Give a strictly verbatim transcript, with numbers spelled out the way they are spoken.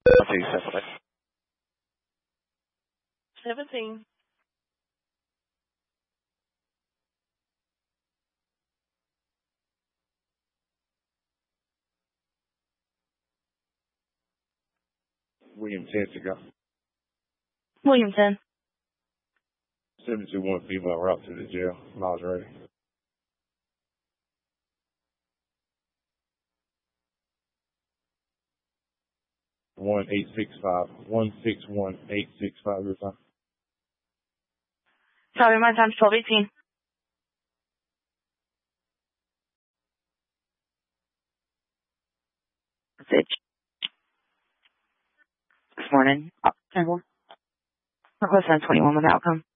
I'll tell you separately. Seventeen. Williamson to go. Williamson. seven two one female route to the jail. Miles ready. One eight six five one six one eight six five your time. Sorry, my time's twelve eighteen. Message. This morning. Oh, request on twenty-one with outcome.